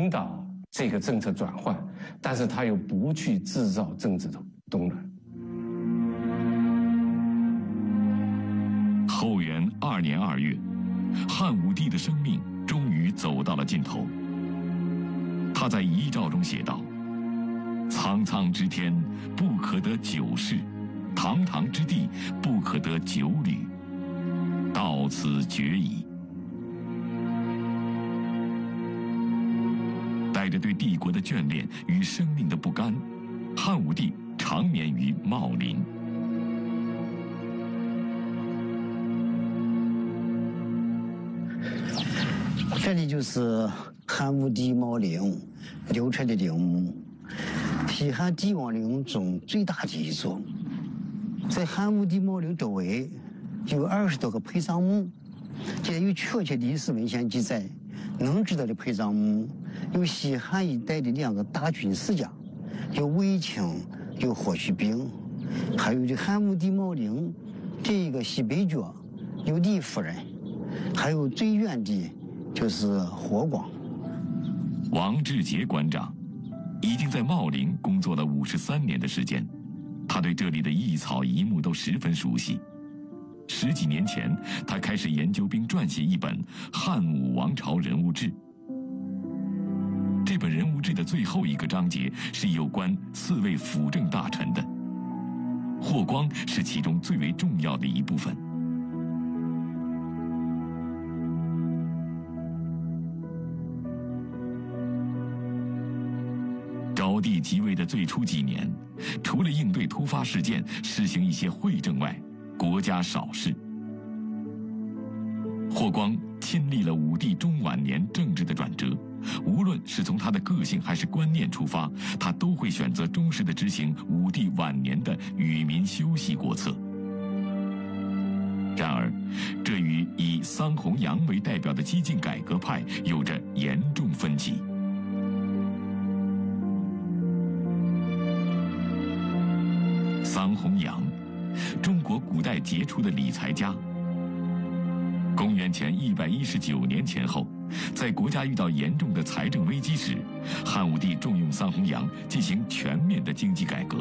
引导这个政策转换，但是他又不去制造政治的动乱。 后元2年2月，汉武帝的生命终于走到了尽头。他在遗诏中写道：“苍苍之天，不可得九世；堂堂之地，不可得九履。到此绝矣。”带着对帝国的眷恋与生命的不甘，汉武帝长眠于茂陵。 这里就是汉武帝茂陵留出的陵墓，西汉帝王陵中最大的一座。在汉武帝茂陵周围有20多个陪葬墓，这有确切历史文献记载。能知道的陪葬墓有西汉一代的2个大军事家，有卫青，有霍去病，还有这汉武帝茂陵这一个西北角有李夫人，还有最远的就是霍光。 王志杰馆长已经在茂陵工作了53年的时间，他对这里的一草一木都十分熟悉。10几年前，他开始研究并撰写一本《汉武王朝人物志》。这本人物志的最后一个章节是有关4位辅政大臣的，霍光是其中最为重要的一部分。昭帝即位的最初几年，除了应对突发事件实行一些惠政外，国家少事。霍光亲历了武帝中晚年政治的转折，无论是从他的个性还是观念出发，他都会选择忠实地执行武帝晚年的与民休息国策。然而，这与以桑弘羊为代表的激进改革派有着严重分歧。桑弘羊，中国古代杰出的理财家。公元前119年前后，在国家遇到严重的财政危机时，汉武帝重用桑弘羊进行全面的经济改革。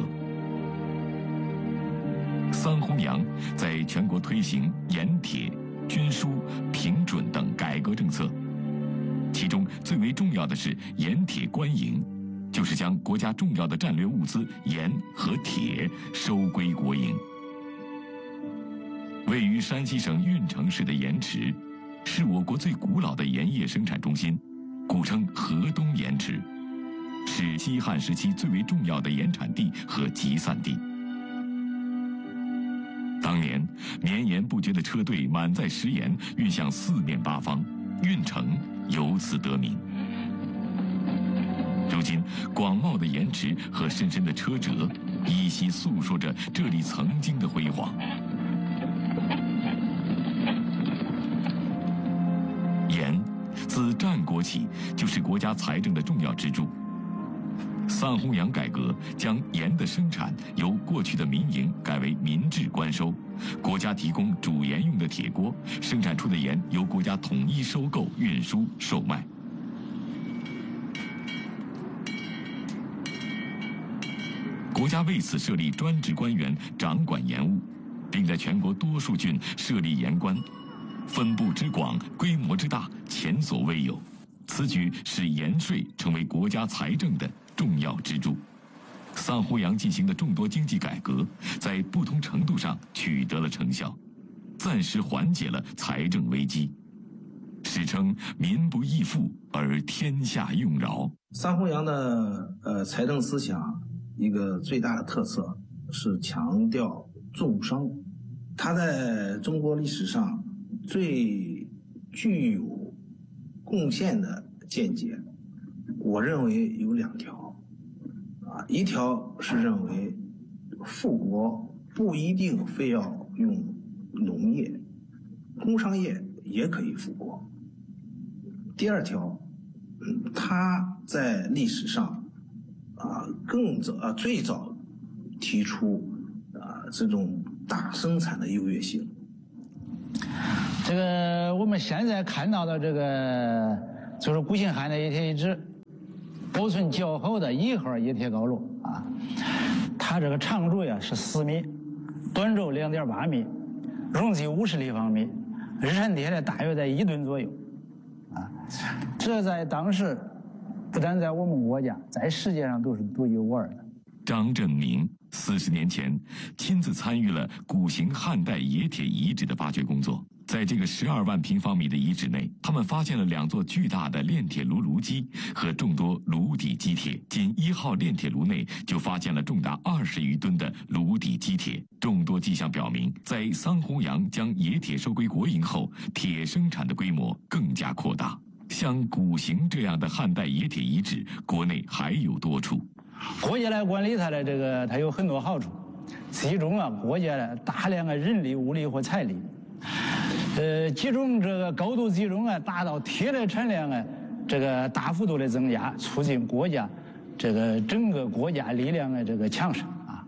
桑弘羊在全国推行盐铁、均输、平准等改革政策，其中最为重要的是盐铁官营，就是将国家重要的战略物资盐和铁收归国营。位于山西省运城市的盐池，是我国最古老的盐业生产中心，古称河东盐池，是西汉时期最为重要的盐产地和集散地。当年绵延不绝的车队满载食盐运向4面8方，运城由此得名。如今广袤的盐池和深深的车辙，依稀诉说着这里曾经的辉煌。盐自战国起就是国家财政的重要支柱。桑弘羊改革将盐的生产由过去的民营改为民治官收，国家提供煮盐用的铁锅，生产出的盐由国家统一收购、运输、售卖。国家为此设立专职官员掌管盐务，并在全国多数郡设立盐官，分布之广，规模之大，前所未有。此举使盐税成为国家财政的重要支柱。桑弘羊进行的众多经济改革，在不同程度上取得了成效，暂时缓解了财政危机，史称民不易富而天下用饶。 桑弘羊的财政思想一个最大的特色是强调重商，他在中国历史上最具有贡献的见解，我认为有2条，一条是认为富国不一定非要用农业，工商业也可以富国。第2条，他在历史上最早提出这种大生产的优越性。 这个我们现在看到的这个就是顾庆汉的一贴一纸， 保存较好的1号冶铁高炉啊。它这个长轴呀是4米，短轴2.8米，容积50立方米，日产铁的大约在1吨左右啊。这在当时不但在我们国家，在世界上都是独一无二的。 张振明40年前亲自参与了古型汉代冶铁遗址的发掘工作。在这个12万平方米的遗址内，他们发现了2座巨大的炼铁炉炉基和众多炉底基铁。仅1号炼铁炉内就发现了重达20余吨的炉底基铁。众多迹象表明，在桑弘羊将冶铁收归国营后，铁生产的规模更加扩大。像古型这样的汉代冶铁遗址，国内还有多处。 国家来管理它的这个，它有很多好处，其中啊，国家的大量的人力、物力和财力。集中这个高度集中啊，达到铁的产量啊，这个大幅度的增加，促进国家这个整个国家力量的这个强盛啊。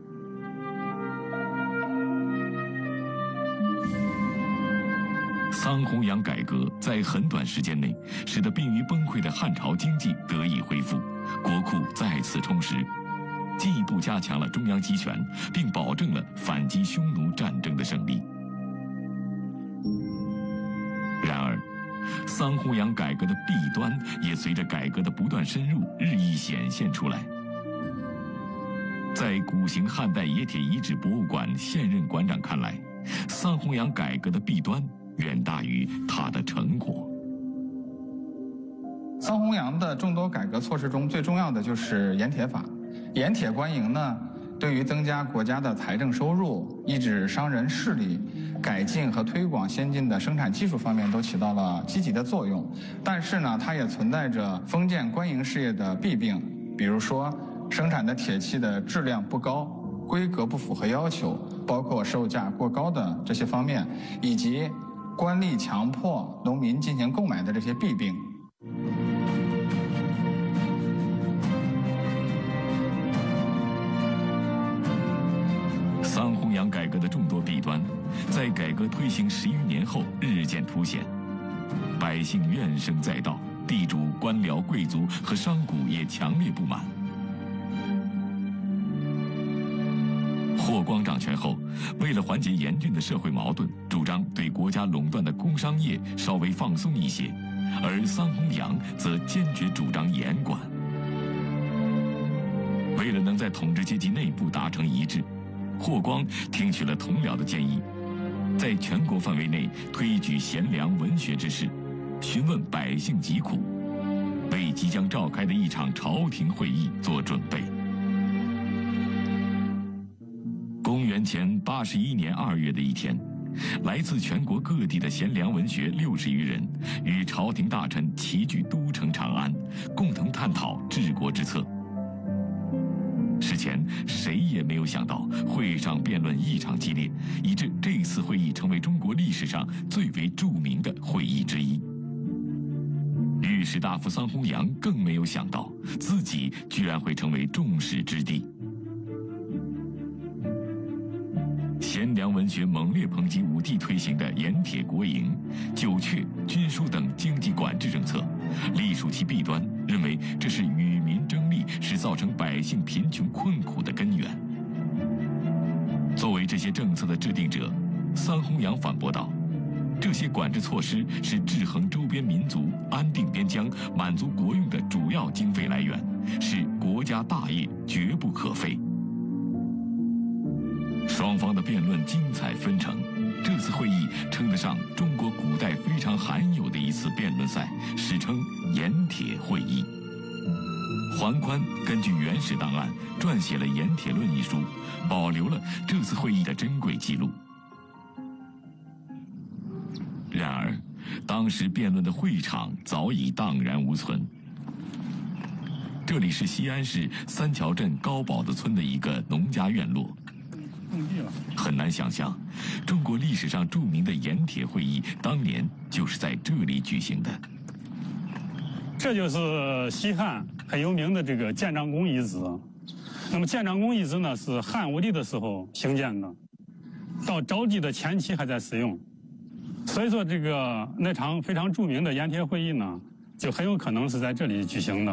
桑弘羊改革在很短时间内，使得濒于崩溃的汉朝经济得以恢复，国库再次充实，进一步加强了中央集权，并保证了反击匈奴战争的胜利。然而，桑弘羊改革的弊端也随着改革的不断深入，日益显现出来。在古型汉代冶铁遗址博物馆现任馆长看来，桑弘羊改革的弊端远大于它的成果。 桑弘羊的众多改革措施中，最重要的就是盐铁法。盐铁官营呢，对于增加国家的财政收入、抑制商人势力、改进和推广先进的生产技术方面都起到了积极的作用。但是呢，它也存在着封建官营事业的弊病，比如说生产的铁器的质量不高、规格不符合要求，包括售价过高的这些方面，以及官吏强迫农民进行购买的这些弊病。 桑弘羊改革的众多弊端，在改革推行10余年后日渐凸显，百姓怨声载道，地主、官僚、贵族和商贾也强烈不满。霍光掌权后，为了缓解严峻的社会矛盾，主张对国家垄断的工商业稍微放松一些，而桑弘羊则坚决主张严管。为了能在统治阶级内部达成一致，霍光听取了同僚的建议，在全国范围内推举贤良文学之士，询问百姓疾苦，为即将召开的一场朝廷会议做准备。公元前81年2月的一天，来自全国各地的贤良文学60余人，与朝廷大臣齐聚都城长安，共同探讨治国之策。事前谁也没有想到，会上辩论异常激烈，以致这次会议成为中国历史上最为著名的会议之一。御史大夫桑弘羊更没有想到，自己居然会成为众矢之的。贤良文学猛烈抨击武帝推行的盐铁国营、九阙、军书等经济管制政策，隶属其弊端，认为这是与民争利，是造成百姓贫穷困苦的根源。作为这些政策的制定者，桑弘羊反驳道：“这些管制措施是制衡周边民族、安定边疆、满足国用的主要经费来源，是国家大业，绝不可废。”双方的辩论精彩纷呈，这次会议称得上中国古代非常罕有的一次辩论赛，史称盐铁会议。桓宽根据原始档案撰写了《盐铁论》一书，保留了这次会议的珍贵记录。然而，当时辩论的会场早已荡然无存。这里是西安市三桥镇高堡子村的一个农家院落。很难想象，中国历史上著名的盐铁会议当年就是在这里举行的。 这就是西汉很有名的这个建章宫遗址。那么建章宫遗址呢，是汉武帝的时候兴建的，到昭帝的前期还在使用。所以说，那场非常著名的盐铁会议呢，就很有可能是在这里举行的。